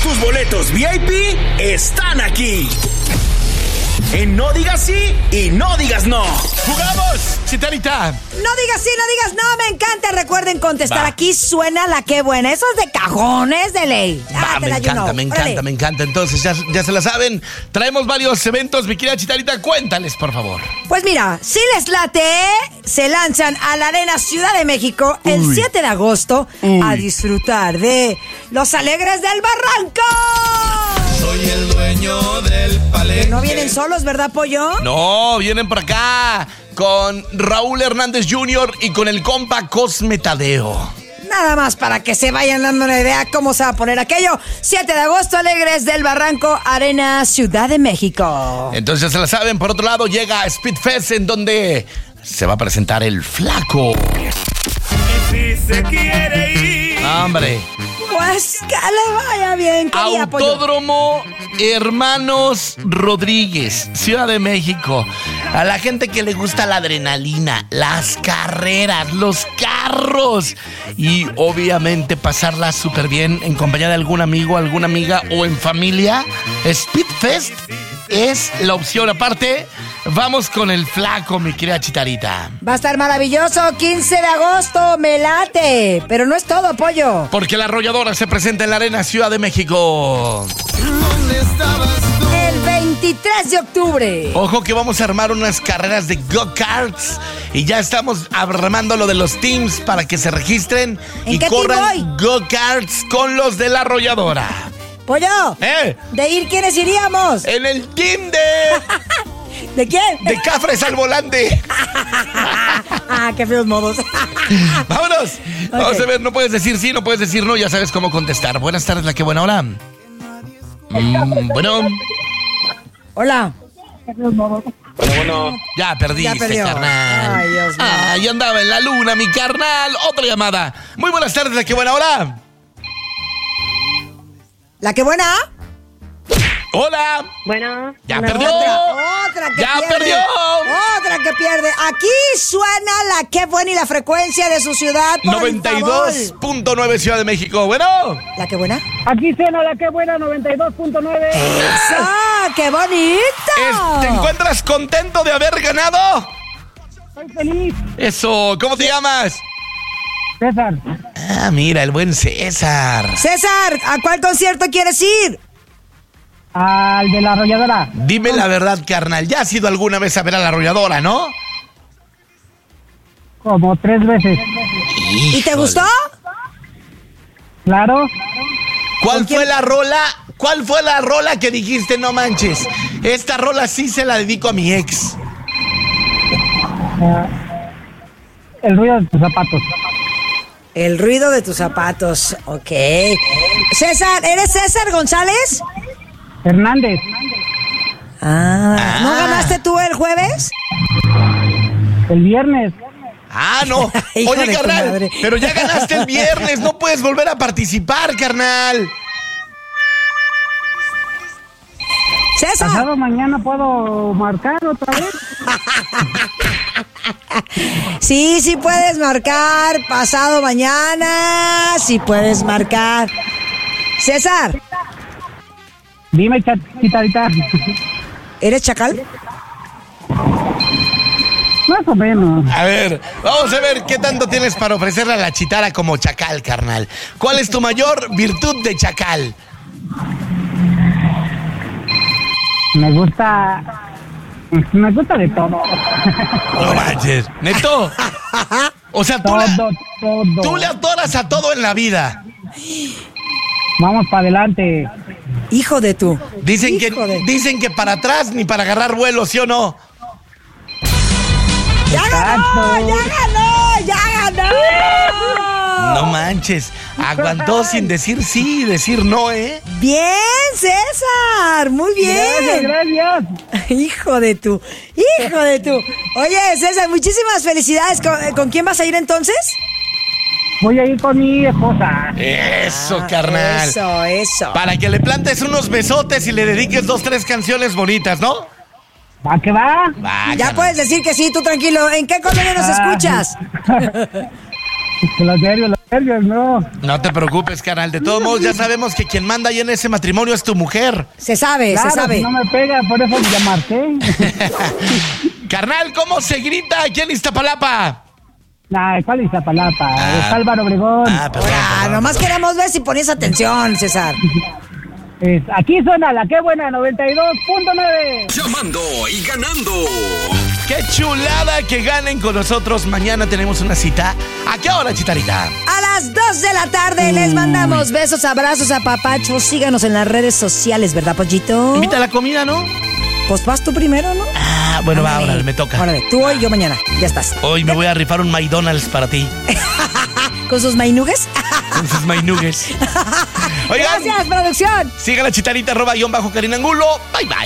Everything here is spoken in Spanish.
tus boletos VIP están aquí. En No Digas Sí y No Digas No. ¡Jugamos, Chitarita! No digas sí, no digas no, me encanta. Recuerden contestar. Aquí suena la que buena. Eso es de cajones de ley. Me encanta. Entonces, ya se la saben. Traemos varios eventos, mi querida Chitarita. Cuéntales, por favor. Pues mira, si les late, se lanzan a la Arena Ciudad de México el 7 de agosto a disfrutar de Los Alegres del Barranco. Soy el dueño del palenque. No vienen solos, ¿verdad, Pollo? No, vienen por acá con Raúl Hernández Jr. y con el compa Cosme Tadeo. Nada más para que se vayan dando una idea cómo se va a poner aquello. 7 de agosto, Alegres del Barranco, Arena Ciudad de México. Entonces se la saben. Por otro lado llega Speedfest, en donde se va a presentar el Flaco. Y si se quiere ir, ¡Hombre! Pues que le vaya bien, querida Pollo. Autódromo Hermanos Rodríguez, Ciudad de México. A la gente que le gusta la adrenalina, las carreras, los carros y obviamente pasarla súper bien en compañía de algún amigo, alguna amiga o en familia, Speedfest es la opción. Aparte, vamos con el Flaco, mi querida Chitarita. Va a estar maravilloso, 15 de agosto, me late. Pero no es todo, Pollo. Porque la Arrolladora se presenta en la Arena Ciudad de México. ¿dónde estabas tú? El 23 de octubre. Ojo que vamos a armar unas carreras de go-karts y ya estamos armando lo de los teams para que se registren ¿En y qué team corran go-karts con los de la Arrolladora. Pollo, ¿de ir quiénes iríamos? En el team ¿De quién? de Cafres al volante. Qué feos modos. Vámonos. Vamos a ver, no puedes decir sí, no puedes decir no, ya sabes cómo contestar. Buenas tardes, la que buena hora. Bueno. Hola. Bueno. Ya perdiste, perdió. carnal. Ay, Dios mío. Ahí andaba en la luna, mi carnal. Otra llamada. Muy buenas tardes, la que buena hora. ¿La que buena? Hola. Bueno. Ya Una perdió. Otra que Ya pierde. perdió. Otra que pierde. Aquí suena la que buena y la frecuencia de su ciudad. Por favor. 92.9 Ciudad de México. Bueno. ¿La que buena? Aquí suena la que buena, 92.9. ¡Eso! ¡Qué bonito! ¿Te encuentras contento de haber ganado? Estoy feliz. Eso. ¿Cómo te llamas? César, Ah, mira, el buen César. César, ¿a cuál concierto quieres ir? al de la Arrolladora. Dime la verdad, carnal. Ya has ido alguna vez a ver a la Arrolladora, ¿no? Como 3 veces. ¿Y te gustó? Claro. ¿Cuál fue la rola? ¿Cuál fue la rola que dijiste, no manches? Esta rola sí se la dedico a mi ex. El ruido de tus zapatos. El ruido de tus zapatos, ok. César, ¿eres César González? Hernández. ¿No ganaste tú el jueves? El viernes. Ah, no. Hijo Oye, de tu carnal, madre. pero ya ganaste el viernes. No puedes volver a participar, carnal. César. Pasado mañana puedo marcar otra vez. Sí, sí puedes marcar. Pasado mañana, sí puedes marcar. César, Dime, Chitarita. ¿eres chacal? Más o menos. A ver, vamos a ver qué tanto tienes para ofrecerle a la chitara como chacal, carnal. ¿Cuál es tu mayor virtud de chacal? Me gusta de todo. No manches. ¿Neto? O sea, Todo. tú le adoras a todo en la vida. Vamos para adelante. Hijo de tú. Dicen Hijo que para atrás ni para agarrar vuelo, ¿sí o no? ¡Ya ganó! ¡Ya ganó! ¡Ya ganó! No manches. Aguantó sin decir sí y decir no, ¿eh? Bien, César. Muy bien. Gracias. Hijo de tú. Hijo de tú. Oye, César, muchísimas felicidades. ¿Con quién vas a ir entonces? Voy a ir con mi esposa. Eso, carnal. Eso. Para que le plantes unos besotes y le dediques 2, 3 canciones bonitas, ¿no? ¿Va que va? Va, Ya carnal. puedes decir que sí, tú tranquilo. ¿En qué colonia nos escuchas? Que los nervios, no. No te preocupes, carnal. De todos modos, ya sabemos que quien manda ahí en ese matrimonio es tu mujer. Se sabe, Claro, se sabe. si no me pega, por eso me llamaré. Carnal, ¿cómo se grita aquí en Iztapalapa? Nah, ¿cuál es Iztapalapa? Es Álvaro Obregón. Perdón. Nomás queremos ver si pones atención, César. Aquí suena la que buena 92.9. Llamando y ganando. ¡Qué chulada que ganen con nosotros! Mañana tenemos una cita. ¿A qué hora, Chicharita? A las 2 de la tarde les mandamos besos, abrazos, apapachos. Síganos en las redes sociales, ¿verdad, Pollito? Invita a la comida, ¿no? Pues vas tú primero, ¿no? Bueno, va, Ándale. órale, me toca. Órale, tú hoy, yo mañana. Ya estás. Hoy me voy a rifar un McDonald's para ti. ¿Con sus mainugues? Con sus mainugues. Oigan, Gracias, producción. siga la Chicharita @Karina Angulo. Bye, bye.